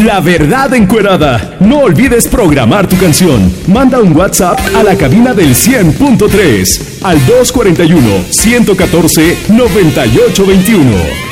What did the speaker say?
La Verdad Encuerada. No olvides programar tu canción. Manda un WhatsApp a la cabina del 100.3 al 241-114-9821.